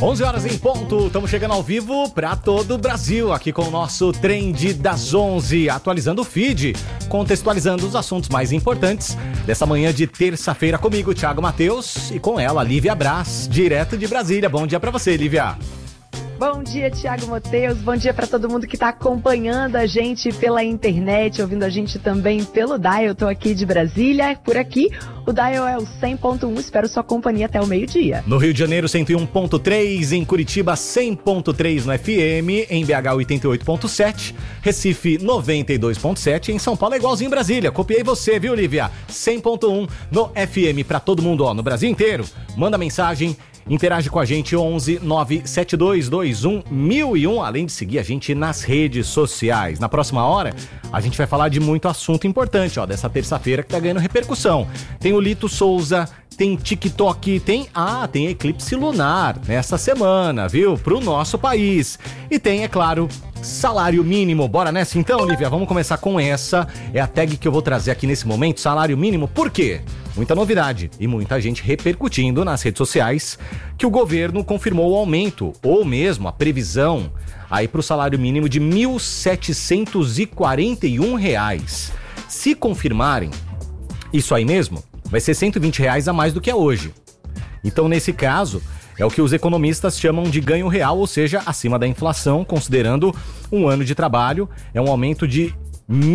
11 horas em ponto, estamos chegando ao vivo para todo o Brasil, aqui com o nosso Trend das 11, atualizando o feed, contextualizando os assuntos mais importantes dessa manhã de terça-feira comigo, Thiago Matheus, e com ela, Lívia Braz, direto de Brasília. Bom dia para você, Lívia. Bom dia, Thiago Matheus. Bom dia para todo mundo que está acompanhando a gente pela internet, ouvindo a gente também pelo Dial. Eu tô aqui de Brasília, por aqui o Dial é o 100.1, espero sua companhia até o meio-dia. No Rio de Janeiro, 101.3, em Curitiba, 100.3 no FM, em BH, 88.7, Recife, 92.7, em São Paulo é igualzinho em Brasília. Copiei você, viu, Lívia? 100.1 no FM para todo mundo, ó, no Brasil inteiro. Manda mensagem. Interage com a gente, 11 97221 1001, além de seguir a gente nas redes sociais. Na próxima hora, a gente vai falar de muito assunto importante, ó, dessa terça-feira que tá ganhando repercussão. Tem o Lito Souza, tem TikTok, tem eclipse lunar nessa semana, viu? Pro nosso país. E tem, é claro, salário mínimo. Bora nessa então, Lívia? Vamos começar com essa. É a tag que eu vou trazer aqui nesse momento, salário mínimo. Por quê? Muita novidade e muita gente repercutindo nas redes sociais que o governo confirmou o aumento, ou mesmo a previsão, aí para o salário mínimo de R$ 1.741. Se confirmarem isso aí mesmo, vai ser R$ 120 a mais do que é hoje. Então, nesse caso, é o que os economistas chamam de ganho real, ou seja, acima da inflação, considerando um ano de trabalho, é um aumento de R$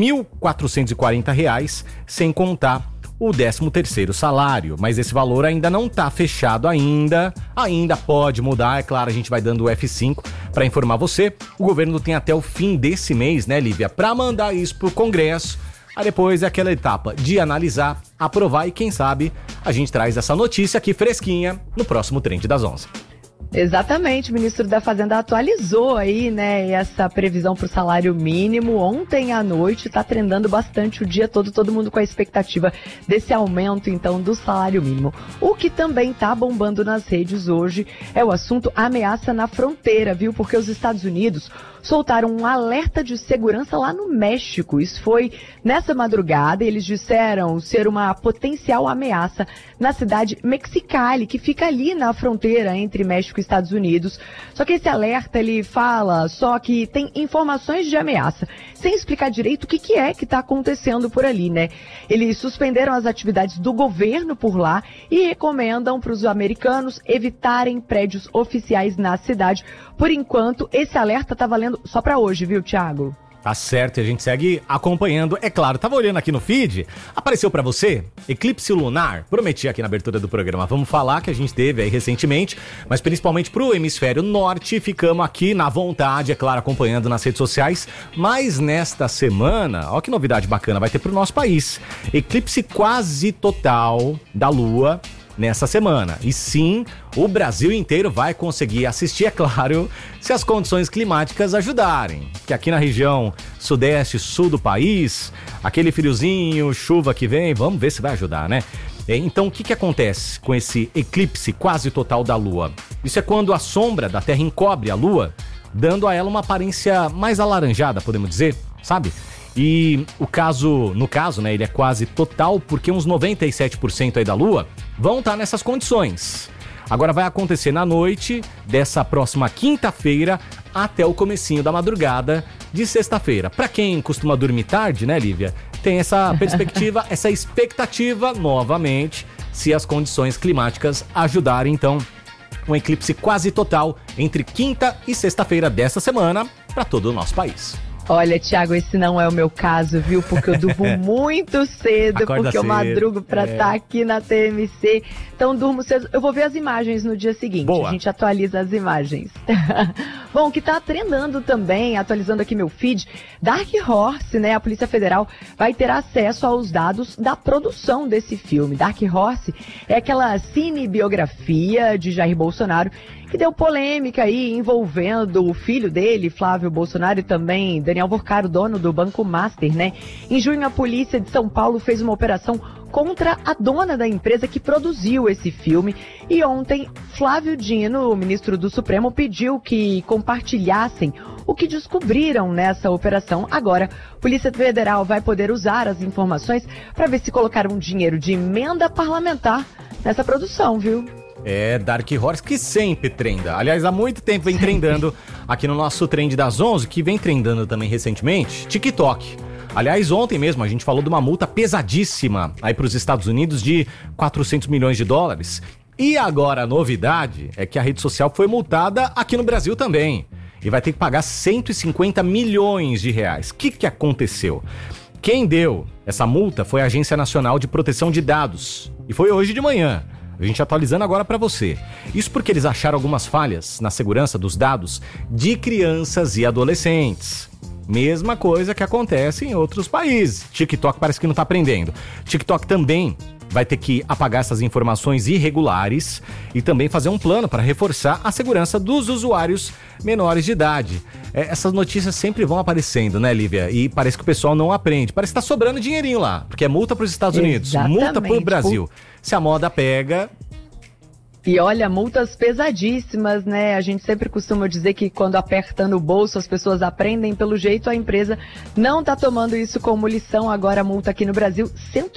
1.440, sem contar o 13º salário, mas esse valor ainda não está fechado ainda pode mudar, é claro, a gente vai dando o F5 para informar você. O governo tem até o fim desse mês, né, Lívia, para mandar isso pro Congresso. Aí depois é aquela etapa de analisar, aprovar e quem sabe a gente traz essa notícia aqui fresquinha no próximo Trend das 11. Exatamente, o ministro da Fazenda atualizou aí, né, essa previsão para o salário mínimo. Ontem à noite está trendando bastante o dia todo mundo com a expectativa desse aumento, então, do salário mínimo. O que também está bombando nas redes hoje é o assunto ameaça na fronteira, viu? Porque os Estados Unidos soltaram um alerta de segurança lá no México. Isso foi nessa madrugada, eles disseram ser uma potencial ameaça na cidade Mexicali, que fica ali na fronteira entre México e Estados Unidos. Só que esse alerta, ele fala só que tem informações de ameaça, sem explicar direito o que é que está acontecendo por ali, né? Eles suspenderam as atividades do governo por lá e recomendam para os americanos evitarem prédios oficiais na cidade. Por enquanto, esse alerta está valendo só para hoje, viu, Thiago? Tá certo, e a gente segue acompanhando. É claro, tava olhando aqui no feed, apareceu pra você eclipse lunar. Prometi aqui na abertura do programa, vamos falar que a gente teve aí recentemente, mas principalmente pro hemisfério norte, ficamos aqui na vontade, é claro, acompanhando nas redes sociais. Mas nesta semana, ó que novidade bacana, vai ter pro nosso país. Eclipse quase total da Lua nessa semana. E sim, o Brasil inteiro vai conseguir assistir, é claro, se as condições climáticas ajudarem. Que aqui na região sudeste, sul do país, aquele friozinho, chuva que vem, vamos ver se vai ajudar, né? Então, o que acontece com esse eclipse quase total da Lua? Isso é quando a sombra da Terra encobre a Lua, dando a ela uma aparência mais alaranjada, podemos dizer, sabe? E no caso, né, ele é quase total porque uns 97% aí da Lua vão estar nessas condições. Agora vai acontecer na noite dessa próxima quinta-feira até o comecinho da madrugada de sexta-feira. Para quem costuma dormir tarde, né, Lívia, tem essa perspectiva, essa expectativa novamente, se as condições climáticas ajudarem, então, um eclipse quase total entre quinta e sexta-feira dessa semana para todo o nosso país. Olha, Thiago, esse não é o meu caso, viu? Porque eu durmo muito cedo, Acorda porque eu cedo, madrugo pra estar aqui na TMC. Então, durmo cedo. Eu vou ver as imagens no dia seguinte. Boa. A gente atualiza as imagens. Bom, o que tá trendando também, atualizando aqui meu feed, Dark Horse, né? A Polícia Federal vai ter acesso aos dados da produção desse filme. Dark Horse é aquela cinebiografia de Jair Bolsonaro que deu polêmica aí envolvendo o filho dele, Flávio Bolsonaro, e também Daniel Vorcaro, dono do Banco Master, né? Em junho, a polícia de São Paulo fez uma operação contra a dona da empresa que produziu esse filme. E ontem, Flávio Dino, o ministro do Supremo, pediu que compartilhassem o que descobriram nessa operação. Agora, a Polícia Federal vai poder usar as informações para ver se colocaram dinheiro de emenda parlamentar nessa produção, viu? É, Dark Horse que sempre trenda. Aliás, há muito tempo vem trendando aqui no nosso Trend das 11, que vem trendando também recentemente, TikTok. Aliás, ontem mesmo a gente falou de uma multa pesadíssima aí para os Estados Unidos de 400 milhões de dólares. E agora a novidade é que a rede social foi multada aqui no Brasil também. E vai ter que pagar 150 milhões de reais. O que aconteceu? Quem deu essa multa foi a Agência Nacional de Proteção de Dados. E foi hoje de manhã. A gente atualizando agora para você. Isso porque eles acharam algumas falhas na segurança dos dados de crianças e adolescentes. Mesma coisa que acontece em outros países. TikTok parece que não está aprendendo. TikTok também vai ter que apagar essas informações irregulares e também fazer um plano para reforçar a segurança dos usuários menores de idade. Essas notícias sempre vão aparecendo, né, Lívia? E parece que o pessoal não aprende. Parece que tá sobrando dinheirinho lá, porque é multa para os Estados Unidos, multa para o Brasil. Se a moda pega... E olha, multas pesadíssimas, né? A gente sempre costuma dizer que quando aperta no bolso as pessoas aprendem, pelo jeito a empresa não tá tomando isso como lição. Agora a multa aqui no Brasil,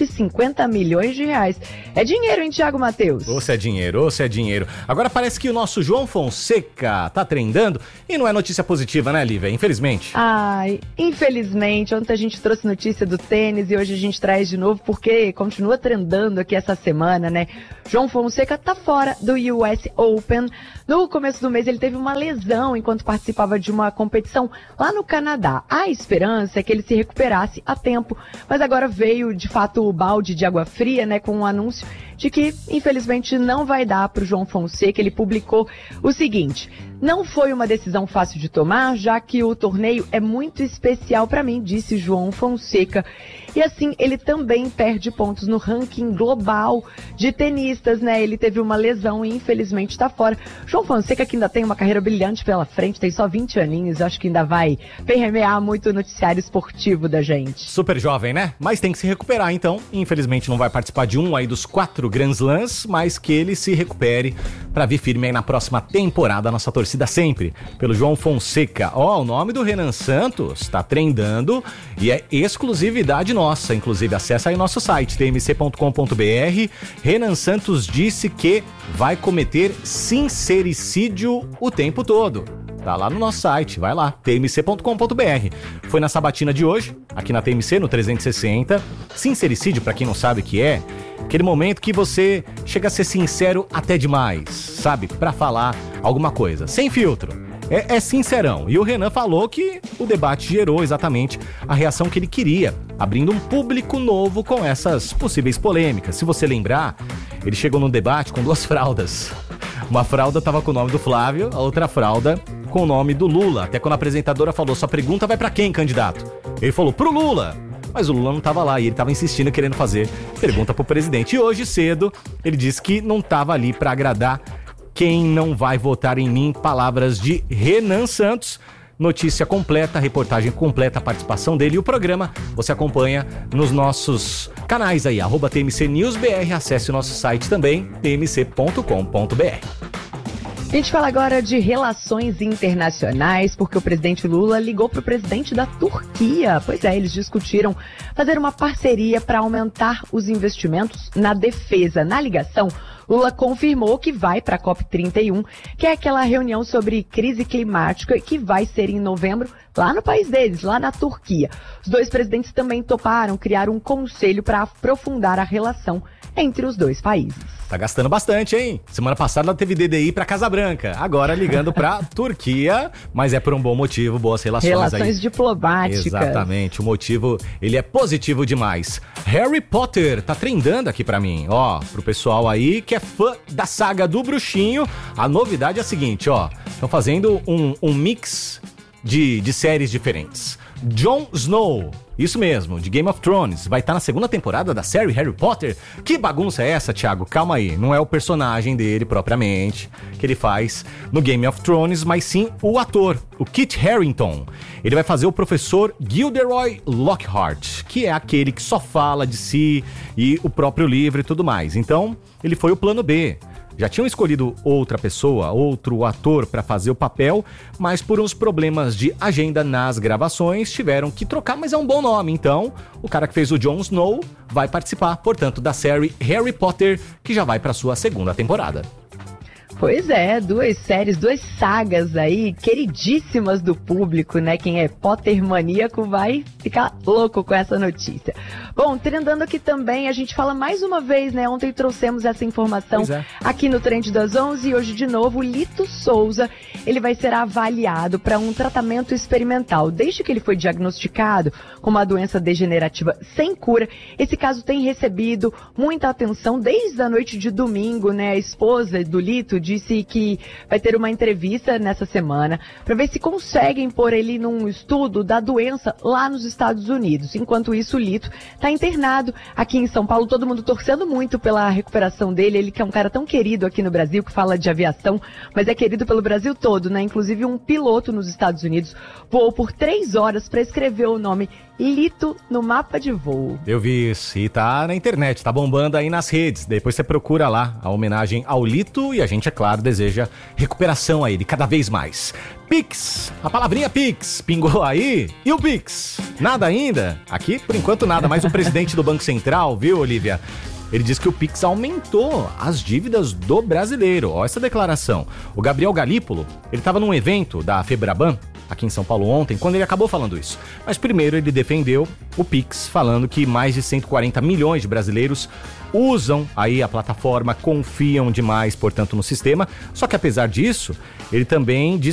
150 milhões de reais. É dinheiro, hein, Thiago Matheus? Ou se é dinheiro, ou se é dinheiro. Agora parece que o nosso João Fonseca tá trendando e não é notícia positiva, né, Lívia? Infelizmente. Ai, infelizmente. Ontem a gente trouxe notícia do tênis e hoje a gente traz de novo porque continua trendando aqui essa semana, né? João Fonseca tá fora do US Open. No começo do mês ele teve uma lesão enquanto participava de uma competição lá no Canadá. A esperança é que ele se recuperasse a tempo, mas agora veio de fato o balde de água fria, né, com um anúncio de que infelizmente não vai dar para o João Fonseca. Ele publicou o seguinte: não foi uma decisão fácil de tomar, já que o torneio é muito especial para mim, disse João Fonseca. E assim, ele também perde pontos no ranking global de tenistas, né? Ele teve uma lesão e infelizmente está fora. João Fonseca, que ainda tem uma carreira brilhante pela frente, tem só 20 aninhos, acho que ainda vai permear muito o noticiário esportivo da gente. Super jovem, né? Mas tem que se recuperar, então. Infelizmente não vai participar de um aí dos 4 Grand Slams, mas que ele se recupere para vir firme aí na próxima temporada. Nossa torcida sempre pelo João Fonseca. Ó, o nome do Renan Santos tá trendando e é exclusividade nossa. Inclusive, acessa aí nosso site, tmc.com.br. Renan Santos disse que vai cometer sincericídio o tempo todo. Tá lá no nosso site, vai lá, tmc.com.br. Foi na sabatina de hoje, aqui na TMC, no 360. Sincericídio, pra quem não sabe o que é, aquele momento que você chega a ser sincero até demais, sabe? Pra falar alguma coisa, sem filtro. É sincerão. E o Renan falou que o debate gerou exatamente a reação que ele queria, abrindo um público novo com essas possíveis polêmicas. Se você lembrar, ele chegou no debate com 2 fraldas. Uma fralda tava com o nome do Flávio, a outra fralda com o nome do Lula. Até quando a apresentadora falou, sua pergunta vai pra quem, candidato? Ele falou, pro Lula. Mas o Lula não tava lá e ele tava insistindo, querendo fazer pergunta pro presidente. E hoje cedo, ele disse que não tava ali pra agradar quem não vai votar em mim. Palavras de Renan Santos. Notícia completa, reportagem completa, a participação dele e o programa você acompanha nos nossos canais aí, @TMCNewsBR, acesse o nosso site também, tmc.com.br. A gente fala agora de relações internacionais, porque o presidente Lula ligou para o presidente da Turquia. Pois é, eles discutiram fazer uma parceria para aumentar os investimentos na defesa. Na ligação, Lula confirmou que vai para a COP31, que é aquela reunião sobre crise climática que vai ser em novembro lá no país deles, lá na Turquia. Os 2 presidentes também toparam criar um conselho para aprofundar a relação entre os 2 países. Tá gastando bastante, hein? Semana passada ela teve DDI pra Casa Branca, agora ligando pra Turquia, mas é por um bom motivo, boas relações aí. Relações diplomáticas. Exatamente, o motivo, ele é positivo demais. Harry Potter tá trendando aqui pra mim, ó, pro pessoal aí que é fã da saga do Bruxinho, a novidade é a seguinte, ó, estão fazendo um mix de séries diferentes. Jon Snow, isso mesmo, de Game of Thrones, vai estar na 2ª temporada da série Harry Potter. Que bagunça é essa, Thiago? Calma aí, não é o personagem dele propriamente que ele faz no Game of Thrones, mas sim o ator, o Kit Harington. Ele vai fazer o professor Gilderoy Lockhart, que é aquele que só fala de si e o próprio livro e tudo mais. Então, ele foi o plano B. Já tinham escolhido outra pessoa, outro ator para fazer o papel, mas por uns problemas de agenda nas gravações tiveram que trocar, mas é um bom nome. Então, o cara que fez o Jon Snow vai participar, portanto, da série Harry Potter, que já vai para sua 2ª temporada. Pois é, 2 séries, 2 sagas aí, queridíssimas do público, né? Quem é Pottermaníaco vai ficar louco com essa notícia. Bom, trendando aqui também, a gente fala mais uma vez, né? Ontem trouxemos essa informação aqui no Trend das 11 e hoje de novo, o Lito Souza, ele vai ser avaliado para um tratamento experimental. Desde que ele foi diagnosticado com uma doença degenerativa sem cura, esse caso tem recebido muita atenção desde a noite de domingo, né? A esposa do Lito disse que vai ter uma entrevista nessa semana para ver se conseguem pôr ele num estudo da doença lá nos Estados Unidos. Enquanto isso, o Lito está internado aqui em São Paulo, todo mundo torcendo muito pela recuperação dele. Ele que é um cara tão querido aqui no Brasil, que fala de aviação, mas é querido pelo Brasil todo, né? Inclusive um piloto nos Estados Unidos voou por 3 horas para escrever o nome Lito no mapa de voo. Eu vi isso e tá na internet, tá bombando aí nas redes. Depois você procura lá a homenagem ao Lito e a gente, é claro, deseja recuperação a ele cada vez mais. Pix, a palavrinha Pix, pingou aí? E o Pix? Nada ainda? Aqui, por enquanto, nada. Mas o presidente do Banco Central, viu, Olivia? Ele diz que o Pix aumentou as dívidas do brasileiro. Ó, essa declaração. O Gabriel Galípolo, ele estava num evento da Febraban, aqui em São Paulo ontem, quando ele acabou falando isso. Mas primeiro ele defendeu o Pix, falando que mais de 140 milhões de brasileiros usam aí a plataforma, confiam demais, portanto, no sistema. Só que apesar disso, ele também diz